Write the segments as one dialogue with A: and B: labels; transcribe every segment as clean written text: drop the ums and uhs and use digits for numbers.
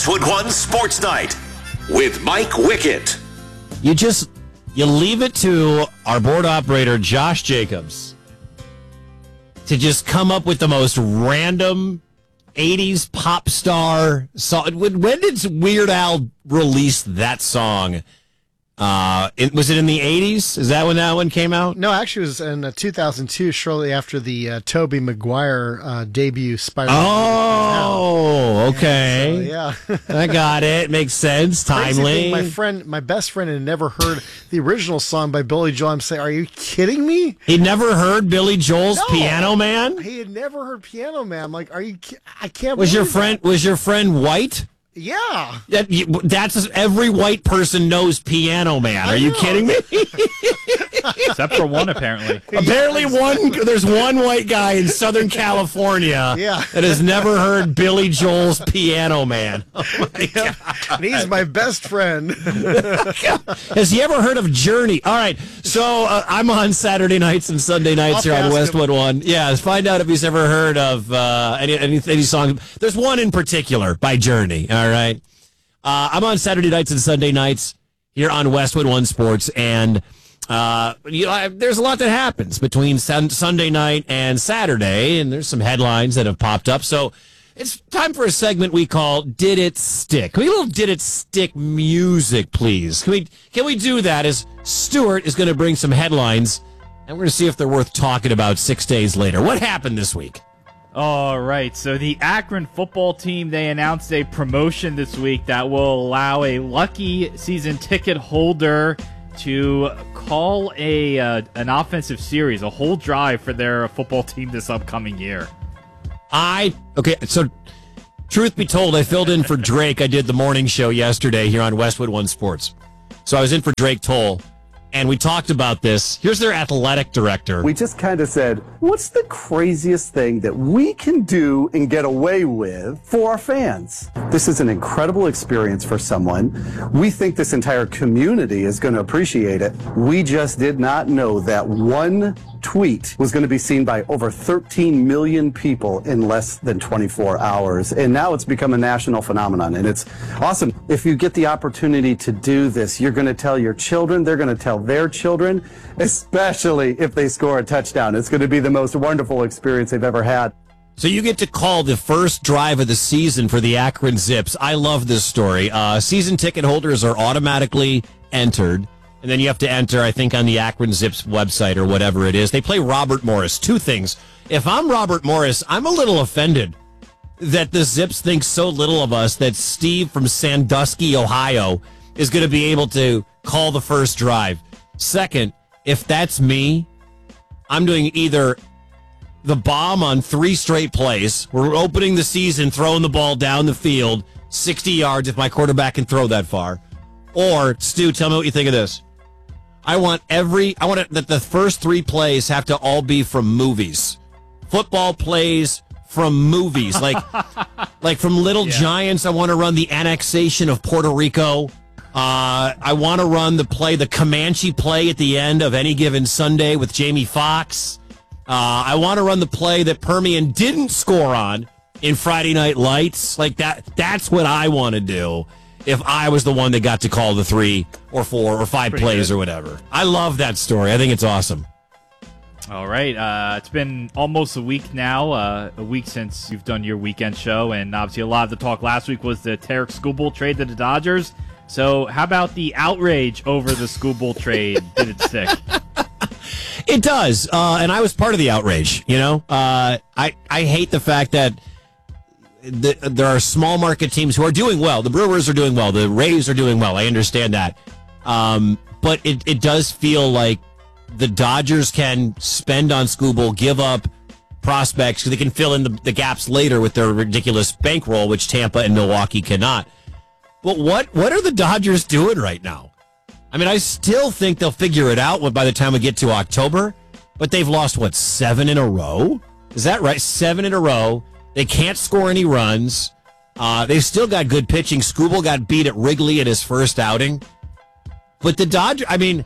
A: Westwood One Sports Night with Mike Wickett.
B: You leave it to our board operator, Josh Jacobs, to just come up with the most random 80s pop star song. When did Weird Al release that song? Was it in the 80s? Is that when that one came out?
C: No, actually it was in 2002, shortly after the Tobey Maguire debut Spider-Man.
B: Oh, okay.
C: So, yeah.
B: I got it. Makes sense. Timely.
C: My best friend had never heard the original song by Billy Joel. I'm saying, are you kidding me?
B: He'd never heard Billy Joel's Piano Man?
C: He had never heard Piano Man. I'm like, I can't
B: Was
C: believe that.
B: Was your friend white?
C: Yeah.
B: That's every white person knows Piano Man. Are you kidding me?
D: Except for one, apparently.
B: Apparently, there's one white guy in Southern California that has never heard Billy Joel's Piano Man. Oh my God.
C: And he's my best friend.
B: Has he ever heard of Journey? All right, so I'm on Saturday nights and Sunday nights here on Westwood One. Yeah, find out if he's ever heard of any songs. There's one in particular by Journey. All right. I'm on Saturday nights and Sunday nights here on Westwood One Sports, and there's a lot that happens between Sunday night and Saturday, and there's some headlines that have popped up. So it's time for a segment we call Did It Stick? Can we get a little Did It Stick music, please? Can we do that as Stuart is going to bring some headlines, and we're going to see if they're worth talking about 6 days later. What happened this week?
D: All right, so the Akron football team, they announced a promotion this week that will allow a lucky season ticket holder to call an offensive series, a whole drive for their football team this upcoming year.
B: So truth be told, I filled in for Drake. I did the morning show yesterday here on Westwood One Sports. So I was in for Drake Toll. And we talked about this. Here's their athletic director.
E: We just kind of said, what's the craziest thing that we can do and get away with for our fans? This is an incredible experience for someone. We think this entire community is going to appreciate it. We just did not know that one tweet was going to be seen by over 13 million people in less than 24 hours. And now it's become a national phenomenon, and it's awesome. If you get the opportunity to do this, you're going to tell your children, they're going to tell their children, especially if they score a touchdown. It's going to be the most wonderful experience they've ever had.
B: So you get to call the first drive of the season for the Akron Zips. I love this story. Season ticket holders are automatically entered. And then you have to enter, I think, on the Akron Zips website or whatever it is. They play Robert Morris. Two things. If I'm Robert Morris, I'm a little offended that the Zips think so little of us that Steve from Sandusky, Ohio, is going to be able to call the first drive. Second, if that's me, I'm doing either the bomb on 3 straight plays. We're opening the season, throwing the ball down the field, 60 yards if my quarterback can throw that far. Or, Stu, tell me what you think of this. I want that the first 3 plays have to all be from movies. Football plays from movies. Like from Little Giants, I want to run the annexation of Puerto Rico. I want to run the Comanche play at the end of Any Given Sunday with Jamie Foxx. I want to run the play that Permian didn't score on in Friday Night Lights. Like that. That's what I want to do if I was the one that got to call the 3 or 4 or 5 plays or whatever. I love that story. I think it's awesome.
D: All right. It's been almost a week now, a week since you've done your weekend show, and obviously a lot of the talk last week was the Tarek Skubal trade to the Dodgers. So how about the outrage over the Skubal trade? Did it stick?
B: It does, and I was part of the outrage. I hate the fact that there are small market teams who are doing well. The Brewers are doing well. The Rays are doing well. I understand that. But it does feel like the Dodgers can spend on Skubal, give up prospects, so they can fill in the gaps later with their ridiculous bankroll, which Tampa and Milwaukee cannot. But what are the Dodgers doing right now? I mean, I still think they'll figure it out by the time we get to October. But they've lost, 7 in a row? Is that right? 7 in a row. They can't score any runs. They've still got good pitching. Skubal got beat at Wrigley in his first outing. But the Dodgers,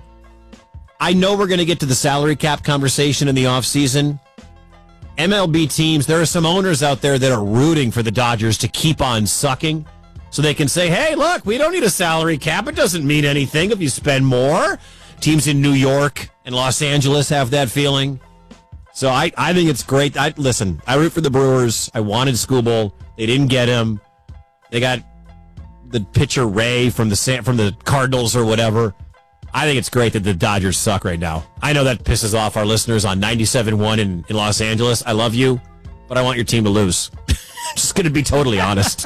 B: I know we're going to get to the salary cap conversation in the offseason. MLB teams, there are some owners out there that are rooting for the Dodgers to keep on sucking. so they can say, hey, look, we don't need a salary cap. It doesn't mean anything if you spend more. Teams in New York and Los Angeles have that feeling. So I think it's great. I root for the Brewers. I wanted Skubal. They didn't get him. They got the pitcher Ray from the Cardinals or whatever. I think it's great that the Dodgers suck right now. I know that pisses off our listeners on 97.1 in Los Angeles. I love you, but I want your team to lose. Just going to be totally honest.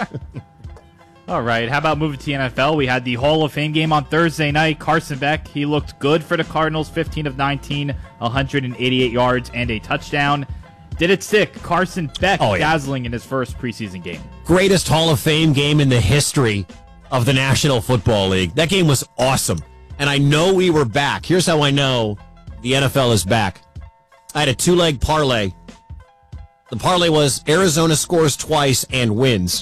D: All right, how about moving to the NFL? We had the Hall of Fame game on Thursday night. Carson Beck, he looked good for the Cardinals, 15 of 19, 188 yards and a touchdown. Did it stick? Carson Beck dazzling in his first preseason game.
B: Greatest Hall of Fame game in the history of the National Football League. That game was awesome. And I know we were back. Here's how I know the NFL is back. I had a 2-leg parlay. The parlay was Arizona scores twice and wins.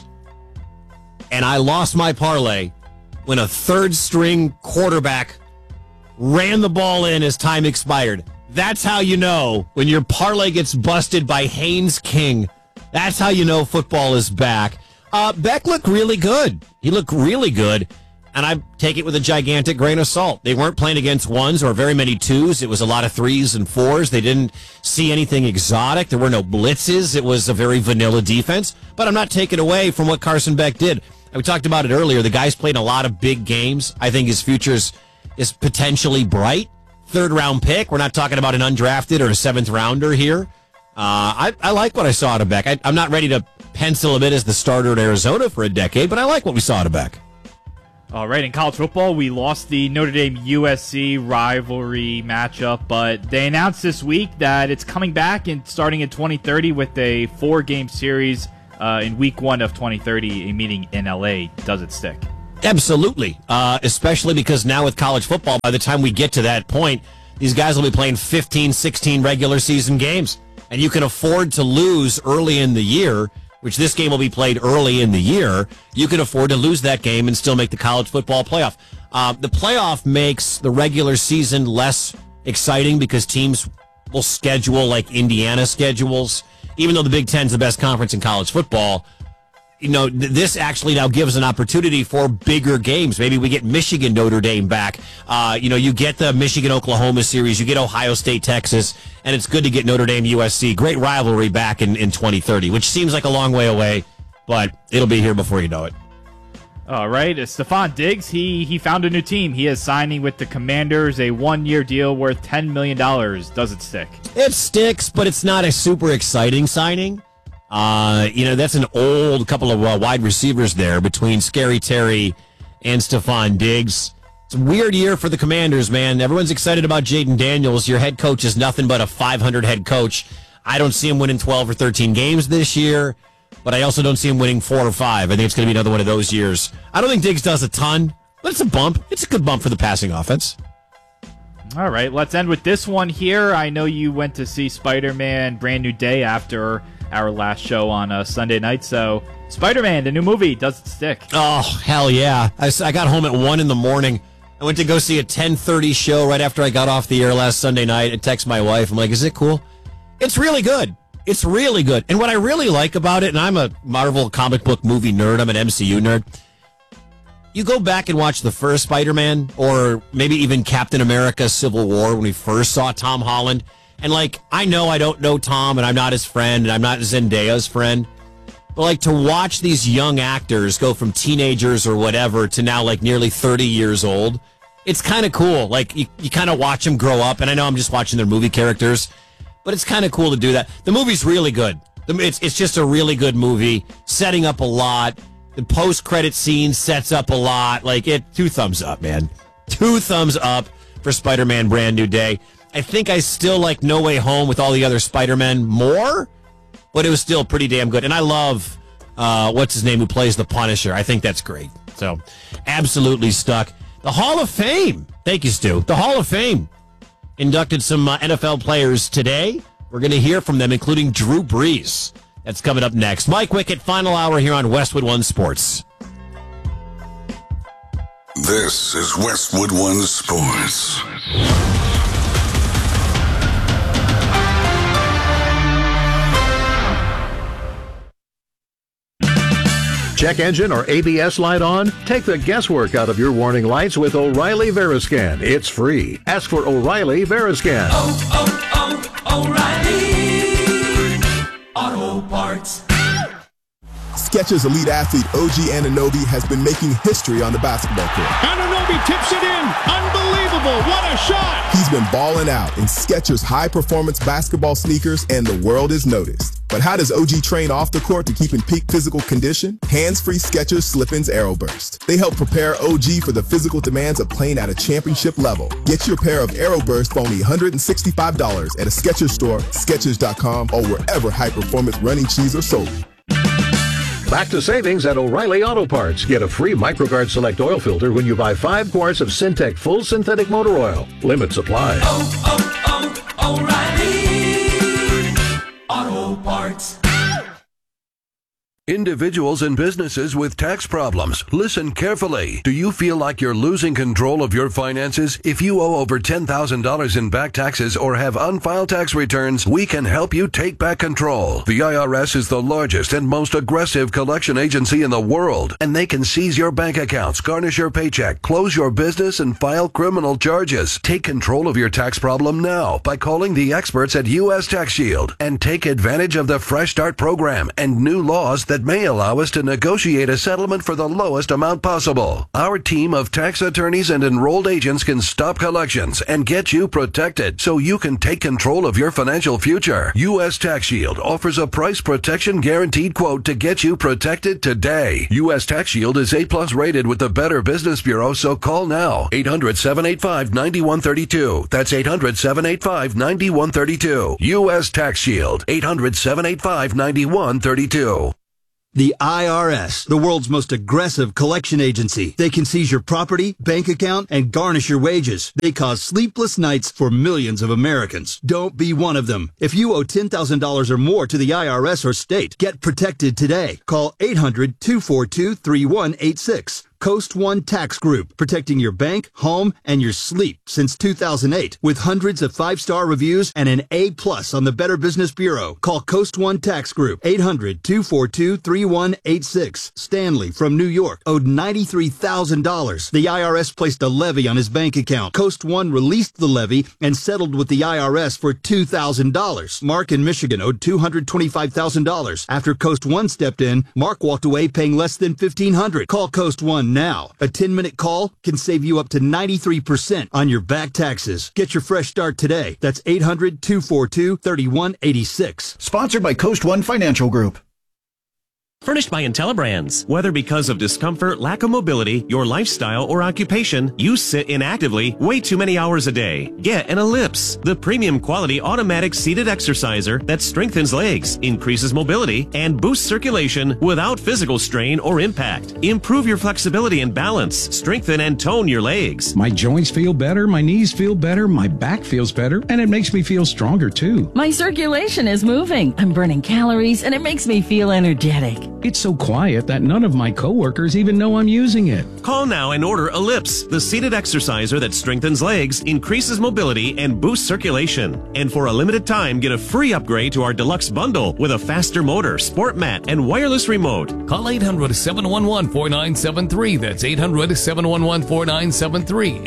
B: And I lost my parlay when a third-string quarterback ran the ball in as time expired. That's how you know when your parlay gets busted by Haynes King. That's how you know football is back. Beck looked really good. He looked really good. And I take it with a gigantic grain of salt. They weren't playing against ones or very many twos. It was a lot of threes and fours. They didn't see anything exotic. There were no blitzes. It was a very vanilla defense. But I'm not taking away from what Carson Beck did. We talked about it earlier. The guy's played a lot of big games. I think his future is potentially bright. Third-round pick. We're not talking about an undrafted or a seventh-rounder here. I like what I saw out of Beck. I'm not ready to pencil him in as the starter in Arizona for a decade, but I like what we saw out of Beck.
D: All right, in college football, we lost the Notre Dame-USC rivalry matchup, but they announced this week that it's coming back and starting in 2030 with a 4-game series in week 1 of 2030, a meeting in LA. Does it stick?
B: Absolutely, especially because now with college football, by the time we get to that point, these guys will be playing 15, 16 regular season games, and you can afford to lose early in the year, which this game will be played early in the year. You can afford to lose that game and still make the college football playoff. The playoff makes the regular season less exciting because teams will schedule like Indiana schedules. Even though the Big Ten's the best conference in college football, this actually now gives an opportunity for bigger games. Maybe we get Michigan Notre Dame back. You get the Michigan Oklahoma series, you get Ohio State Texas, and it's good to get Notre Dame USC. Great rivalry back in 2030, which seems like a long way away, but it'll be here before you know it.
D: All right, Stephon Diggs, he found a new team. He is signing with the Commanders, a 1-year deal worth $10 million. Does it stick?
B: It sticks, but it's not a super exciting signing. That's an old couple of wide receivers there between Scary Terry and Stephon Diggs. It's a weird year for the Commanders, man. Everyone's excited about Jaden Daniels. Your head coach is nothing but a 500 head coach. I don't see him winning 12 or 13 games this year, but I also don't see him winning 4 or 5. I think it's going to be another one of those years. I don't think Diggs does a ton, but it's a bump. It's a good bump for the passing offense.
D: All right, let's end with this one here. I know you went to see Spider-Man Brand New Day after our last show on Sunday night. So, Spider-Man, the new movie, does it stick?
B: Oh, hell yeah. I got home at 1 in the morning. I went to go see a 10:30 show right after I got off the air last Sunday night and text my wife. I'm like, is it cool? It's really good. It's really good. And what I really like about it, and I'm a Marvel comic book movie nerd, I'm an MCU nerd. You go back and watch the first Spider-Man, or maybe even Captain America Civil War when we first saw Tom Holland. And, I know I don't know Tom, and I'm not his friend, and I'm not Zendaya's friend. But, to watch these young actors go from teenagers or whatever to now, nearly 30 years old, it's kind of cool. You kind of watch them grow up, and I know I'm just watching their movie characters, but it's kind of cool to do that. The movie's really good. It's just a really good movie, setting up a lot. The post-credit scene sets up a lot. 2 thumbs up, man. 2 thumbs up for Spider-Man Brand New Day. I think I still like No Way Home with all the other Spider-Men more, but it was still pretty damn good. And I love, what's his name, who plays the Punisher. I think that's great. So, absolutely stuck. The Hall of Fame. Thank you, Stu. The Hall of Fame inducted some NFL players today. We're going to hear from them, including Drew Brees. That's coming up next. Mike Wickett, final hour here on Westwood One Sports.
F: This is Westwood One Sports.
G: check engine or ABS light on? Take the guesswork out of your warning lights with O'Reilly Veriscan. It's free. Ask for O'Reilly Veriscan.
H: O'Reilly Auto Parts.
I: Skechers elite athlete OG Anunoby has been making history on the basketball court.
J: Anunoby tips it in. Unbelievable. What a shot.
I: He's been balling out in Skechers high-performance basketball sneakers, and the world has noticed. But how does OG train off the court to keep in peak physical condition? Hands-free Skechers Slip-ins Aeroburst. They help prepare OG for the physical demands of playing at a championship level. Get your pair of Aeroburst for only $165 at a Skechers store, Skechers.com, or wherever high-performance running shoes are sold.
G: Back to savings at O'Reilly Auto Parts. Get a free MicroGuard Select oil filter when you buy 5 quarts of Syntec full synthetic motor oil. Limits apply.
H: O'Reilly Auto Parts.
K: Individuals and businesses with tax problems, listen carefully. Do you feel like you're losing control of your finances? If you owe over $10,000 in back taxes or have unfiled tax returns, we can help you take back control. The IRS is the largest and most aggressive collection agency in the world, and they can seize your bank accounts, garnish your paycheck, close your business, and file criminal charges. Take control of your tax problem now by calling the experts at U.S. Tax Shield and take advantage of the Fresh Start program and new laws that may allow us to negotiate a settlement for the lowest amount possible. Our team of tax attorneys and enrolled agents can stop collections and get you protected so you can take control of your financial future. U.S. Tax Shield offers a price protection guaranteed quote to get you protected today. U.S. Tax Shield is A+ rated with the Better Business Bureau, so call now. 800-785-9132. That's 800-785-9132. U.S. Tax Shield. 800-785-9132.
L: The IRS, the world's most aggressive collection agency. They can seize your property, bank account, and garnish your wages. They cause sleepless nights for millions of Americans. Don't be one of them. If you owe $10,000 or more to the IRS or state, get protected today. Call 800-242-3186. Coast One Tax Group, protecting your bank, home, and your sleep since 2008. With hundreds of 5-star reviews and an A+ on the Better Business Bureau. Call Coast One Tax Group, 800-242-3186. Stanley from New York owed $93,000. The IRS placed a levy on his bank account. Coast One released the levy and settled with the IRS for $2,000. Mark in Michigan owed $225,000. After Coast One stepped in, Mark walked away paying less than $1,500. Call Coast One now. A 10-minute call can save you up to 93% on your back taxes. Get your fresh start today. That's 800-242-3186.
M: Sponsored by Coast One Financial Group.
N: Furnished by IntelliBrands. Whether because of discomfort, lack of mobility, your lifestyle, or occupation, you sit inactively way too many hours a day. Get an Ellipse, the premium quality automatic seated exerciser that strengthens legs, increases mobility, and boosts circulation without physical strain or impact. Improve your flexibility and balance, strengthen and tone your legs.
O: My joints feel better, my knees feel better, my back feels better, and it makes me feel stronger too.
P: My circulation is moving. I'm burning calories, and it makes me feel energetic.
O: It's so quiet that none of my coworkers even know I'm using it.
N: Call now and order Ellipse, the seated exerciser that strengthens legs, increases mobility, and boosts circulation. And for a limited time, get a free upgrade to our deluxe bundle with a faster motor, sport mat, and wireless remote.
Q: Call 800-711-4973. That's 800-711-4973.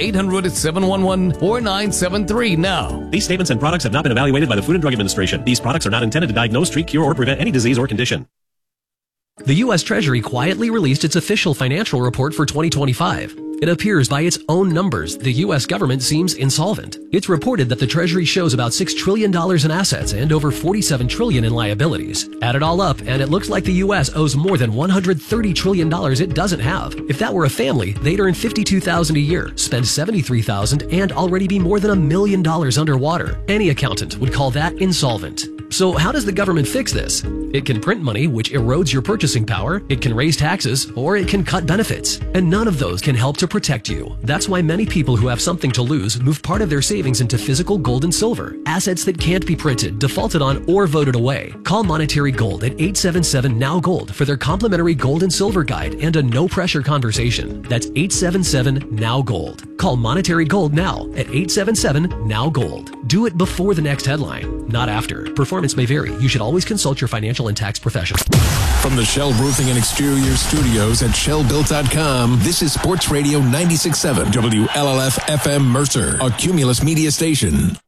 Q: 800-711-4973 now.
N: These statements and products have not been evaluated by the Food and Drug Administration. These products are not intended to diagnose, treat, cure, or prevent any disease or condition.
R: The U.S. Treasury quietly released its official financial report for 2025. It appears by its own numbers the U.S. government seems insolvent. It's reported that the Treasury shows about $6 trillion in assets and over $47 trillion in liabilities. Add it all up, and it looks like the U.S. owes more than $130 trillion it doesn't have. If that were a family, they'd earn $52,000 a year, spend $73,000, and already be more than $1 million underwater. Any accountant would call that insolvent. So how does the government fix this? It can print money, which erodes your purchasing power, it can raise taxes, or it can cut benefits. And none of those can help to protect you. That's why many people who have something to lose move part of their savings into physical gold and silver, assets that can't be printed, defaulted on, or voted away. Call Monetary Gold at 877-NOW-GOLD for their complimentary gold and silver guide and a no-pressure conversation. That's 877-NOW-GOLD. Call Monetary Gold now at 877-NOW-GOLD. Do it before the next headline, not after. Performance may vary. You should always consult your financial legal and tax professional.
Q: From the Shell Roofing and Exterior Studios at ShellBuilt.com, this is Sports Radio 96.7 WLLF FM Mercer, a Cumulus media station.